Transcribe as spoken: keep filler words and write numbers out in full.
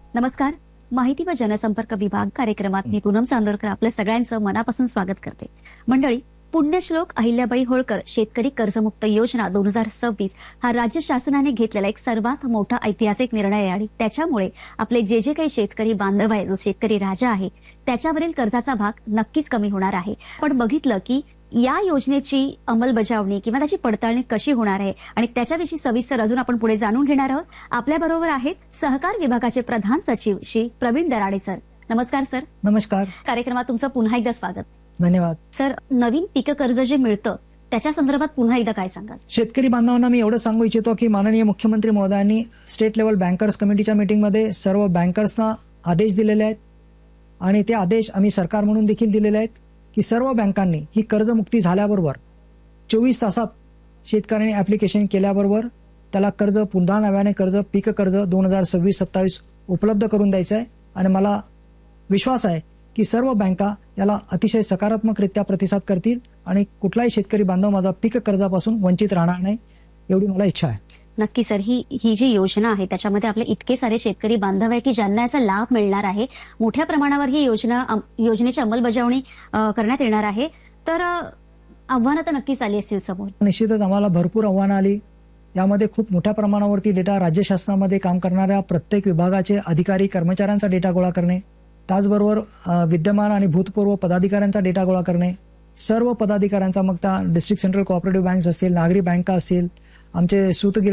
नमस्कार. माहिती व जनसंपर्क विभाग कार्यक्रमात मी पूनम चांदोरकर आपल्या सगळ्यांचं मनापासून स्वागत करते. मंडळी, पुण्यश्लोक अहिल्याबाई होळकर शेतकरी कर्जमुक्त योजना दोन हजार सव्वीस हा राज्य शासनाने घेतलेला एक सर्वात मोठा ऐतिहासिक निर्णय आहे आणि त्याच्यामुळे आपले जे जे काही शेतकरी बांधव आहे, जो शेतकरी राजा आहे, त्याच्यावरील कर्जाचा भाग नक्कीच कमी होणार आहे. पण बघितलं की या योजनेची अंमलबजावणी किंवा त्याची पडताळणी कशी होणार आहे आणि त्याच्याविषयी सविस्तर अजून आपण पुढे जाणून घेणार आहोत. आपल्या बरोबर आहेत सहकार विभागाचे प्रधान सचिव श्री प्रवीण दराडे सर. नमस्कार सर. नमस्कार. कार्यक्रमात तुमचं पुन्हा एकदा स्वागत. धन्यवाद. सर, नवीन पीक कर्ज जे मिळतं त्याच्या संदर्भात पुन्हा एकदा काय सांगाल? शेतकरी बांधवांना मी एवढं सांगू इच्छितो की माननीय मुख्यमंत्री महोदयांनी स्टेट लेवल बँकर्स कमिटीच्या मीटिंगमध्ये सर्व बँकर्सना आदेश दिलेले आहेत आणि ते आदेश आम्ही सरकार म्हणून देखील दिलेले आहेत की सर्व बँकांनी ही कर्जमुक्ती झाल्याबरोबर चोवीस तासात शेतकऱ्यांनी ऍप्लिकेशन केल्याबरोबर त्याला कर्ज, पुन्हा नव्याने कर्ज, पीक कर्ज दोन हजार सव्वीस सत्तावीस उपलब्ध करून द्यायचं आहे. आणि मला विश्वास आहे की सर्व बँका याला अतिशय सकारात्मकरित्या प्रतिसाद करतील आणि कुठलाही शेतकरी बांधव माझा पीक कर्जापासून वंचित राहणार नाही, एवढी मला इच्छा आहे. नक्की सर. ही ही जी योजना आहे त्याच्यामध्ये आपले इतके सारे शेतकरी बांधव आहे की ज्यांना याचा लाभ मिळणार आहे. मोठ्या प्रमाणावर ही योजना योजनेची अंमलबजावणी करण्यात येणार आहे. तर आव्हानं तर नक्कीच आली असतील समोर. निश्चितच आम्हाला भरपूर आव्हानं आली. यामध्ये खूप मोठ्या प्रमाणावरती डेटा, राज्य शासनामध्ये काम करणाऱ्या प्रत्येक विभागाचे अधिकारी कर्मचाऱ्यांचा डेटा गोळा करणे, त्याचबरोबर विद्यमान आणि भूतपूर्व पदाधिकाऱ्यांचा डेटा गोळा करणे, सर्व पदाधिकाऱ्यांचा, मग त्या डिस्ट्रिक्ट सेंट्रल कोऑपरेटिव्ह बँक असतील, नागरी बँका असतील, आमचे सूतगिरणी